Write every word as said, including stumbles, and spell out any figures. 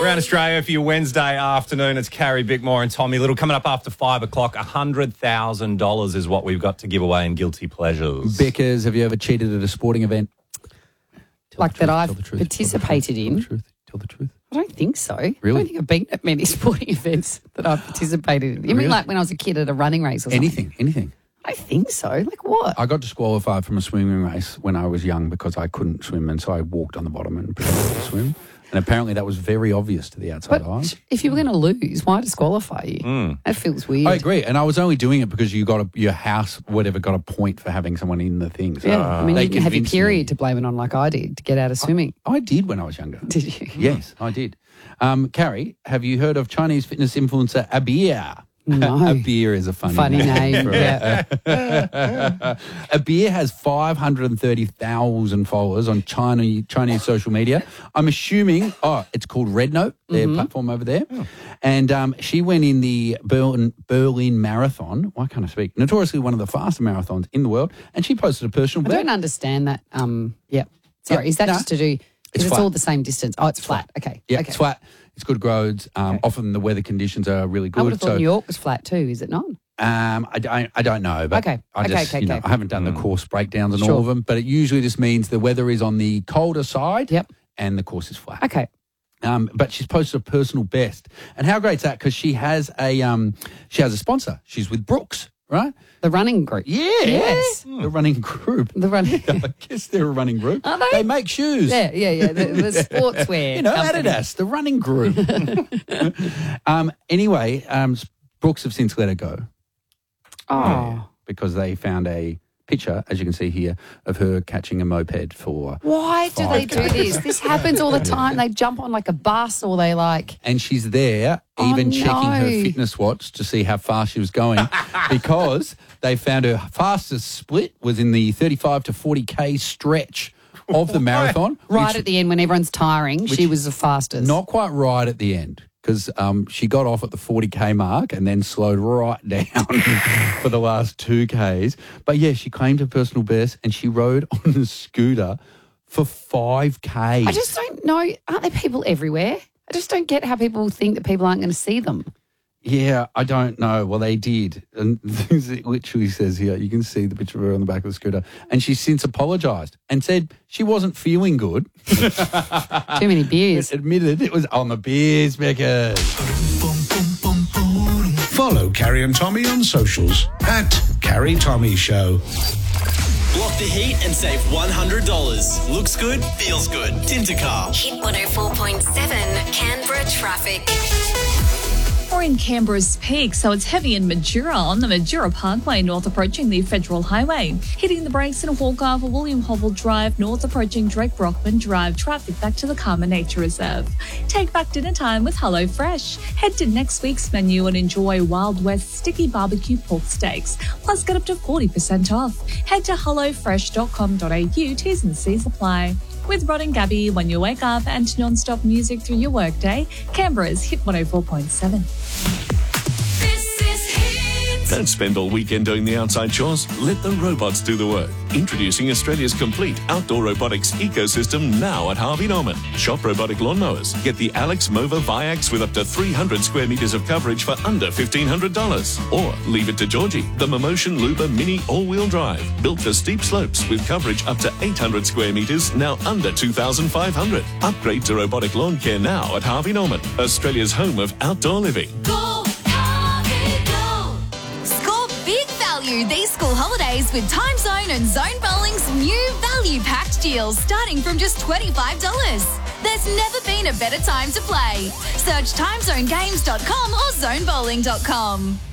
Around Australia for your Wednesday afternoon, it's Carrie Bickmore and Tommy Little. Coming up after five o'clock, one hundred thousand dollars is what we've got to give away in Guilty Pleasures. Bickers, have you ever cheated at a sporting event? Tell like that I've participated in? Tell the truth. Tell the truth. I don't think so. Really? I don't think I've been at many sporting events that I've participated in. You Really? mean like when I was a kid at a running race or something? Anything, anything. I think so. Like what? I got disqualified from a swimming race when I was young because I couldn't swim, and so I walked on the bottom and pretended to swim. And apparently that was very obvious to the outside But eyes. if you were going to lose, why disqualify you? Mm. That feels weird. I agree, and I was only doing it because you got a, your house, whatever, got a point for having someone in the thing. So Yeah, I mean, they you didn't have your convinced me. period to blame it on like I did to get out of swimming. I did when I was younger. Did you? Yes, I did. Um, Carrie, have you heard of Chinese fitness influencer Abir? No. Abir is a funny, Funny name, for- yeah. Abir has five hundred thirty thousand followers on China, Chinese social media. I'm assuming, oh, it's called Red Note, their Mm-hmm. platform over there. And um, she went in the Berlin, Berlin Marathon. Why can't I speak? Notoriously one of the fastest marathons in the world. And she posted a personal I bet. don't understand that. Um, yeah. Sorry, Yeah, is that no. just to do, It's because it's, flat. all the same distance. Oh, it's, flat. Okay. Yeah, okay. it's flat. It's good roads. Um, Often the weather conditions are really good. I would have thought so New York was flat too, is it not? Um, I, I, I don't know, but Okay, I okay, just, okay, you know, okay. I haven't done the course breakdowns and Sure. all of them, but it usually just means the weather is on the colder side Yep. and the course is flat. Okay. Um, but she's posted a personal best. And how great's that? Because she has a um, she has a sponsor. She's with Brooks, right? The running group. Yeah. Yes. The running group. The running. I guess they're a running group. Are they? They make shoes. Yeah, yeah, yeah. The, the sportswear. You know, company. Adidas, the running group. um, anyway, um, Brooks have since let her go. Oh. Because they found a picture, as you can see here, of her catching a moped for... Why do they Five do days. this? This happens all the time. They jump on like a bus or they like... And she's there Oh, even checking her no. fitness watch to see how fast she was going because they found her fastest split was in the thirty-five to forty K stretch of the marathon. Right which- at the end when everyone's tiring, she was the fastest. Not quite right at the end because um, she got off at the forty K mark and then slowed right down for the last two Ks. But, yeah, she claimed her personal best and she rode on the scooter for five K. I just don't know. Aren't there people everywhere? I just don't get how people think that people aren't going to see them. Yeah, I don't know. Well, they did. And it literally says here, you can see the picture of her on the back of the scooter. And she's since apologised and said she wasn't feeling good. Too many beers. Admitted it was on the beers, Becca. Follow Carrie and Tommy on socials at Carrie Tommy Show. Block the heat and save one hundred dollars. Looks good, feels good. Tintercar. Hit one oh four point seven Canberra traffic. We're in Canberra's peak, so it's heavy in Majura on the Majura Parkway north approaching the Federal Highway. Hitting the brakes in Hawkeye for William Hovell Drive north approaching Drake Brockman Drive. Traffic back to the Karma Nature Reserve. Take back dinner time with Hello Fresh. Head to next week's menu and enjoy Wild West sticky barbecue pork steaks. Plus get up to forty percent off. Head to hello fresh dot com dot a u. T's and C's apply. With Rod and Gabby, when you wake up and non-stop music through your workday, Canberra's Hit one oh four point seven. Don't spend all weekend doing the outside chores. Let the robots do the work. Introducing Australia's complete outdoor robotics ecosystem now at Harvey Norman. Shop robotic lawnmowers. Get the Alex Mova Viax with up to three hundred square metres of coverage for under fifteen hundred dollars. Or leave it to Georgie, the Momotion Luba Mini all-wheel drive. Built for steep slopes with coverage up to eight hundred square metres, now under two thousand five hundred. Upgrade to robotic lawn care now at Harvey Norman, Australia's home of outdoor living. Score big value these school holidays with Time Zone and Zone Bowling's new value packed deals starting from just twenty-five dollars. There's never been a better time to play. Search time zone games dot com or zone bowling dot com.